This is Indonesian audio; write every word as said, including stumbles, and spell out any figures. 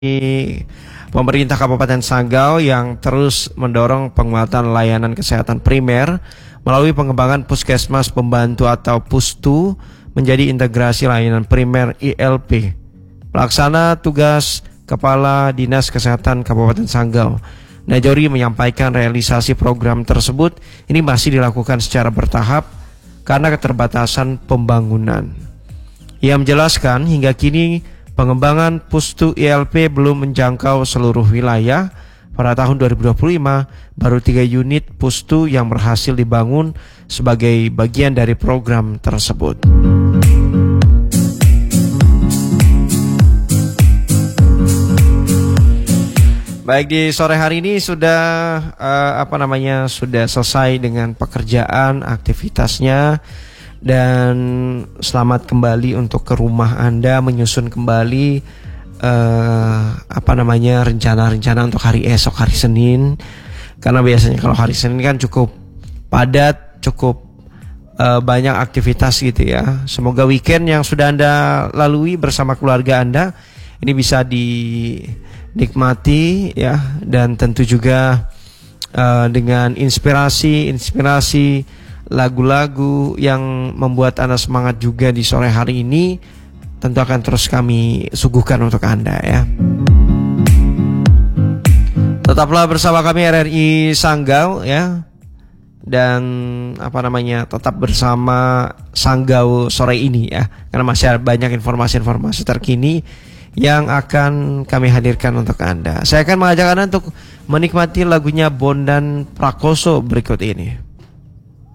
Pemerintah Kabupaten Sanggau yang terus mendorong penguatan layanan kesehatan primer melalui pengembangan Puskesmas Pembantu atau Pustu menjadi integrasi layanan primer I L P. Pelaksana tugas Kepala Dinas Kesehatan Kabupaten Sanggau, Najori, menyampaikan realisasi program tersebut ini masih dilakukan secara bertahap karena keterbatasan pembangunan. Ia menjelaskan hingga kini pengembangan Pustu I L P belum menjangkau seluruh wilayah. Pada tahun dua ribu dua puluh lima, baru tiga unit Pustu yang berhasil dibangun sebagai bagian dari program tersebut. Baik, di sore hari ini sudah uh, apa namanya sudah selesai dengan pekerjaan aktivitasnya. Dan selamat kembali untuk ke rumah Anda, menyusun kembali uh, apa namanya rencana-rencana untuk hari esok, hari Senin. Karena biasanya kalau hari Senin kan cukup padat, cukup uh, banyak aktivitas gitu ya. Semoga weekend yang sudah Anda lalui bersama keluarga Anda ini bisa dinikmati ya, dan tentu juga uh, dengan inspirasi-inspirasi lagu-lagu yang membuat Anda semangat juga di sore hari ini, tentu akan terus kami suguhkan untuk Anda ya. Tetaplah bersama kami R R I Sanggau ya. Dan apa namanya tetap bersama Sanggau sore ini ya, karena masih ada banyak informasi-informasi terkini yang akan kami hadirkan untuk Anda. Saya akan mengajak Anda untuk menikmati lagunya Bondan Prakoso berikut ini.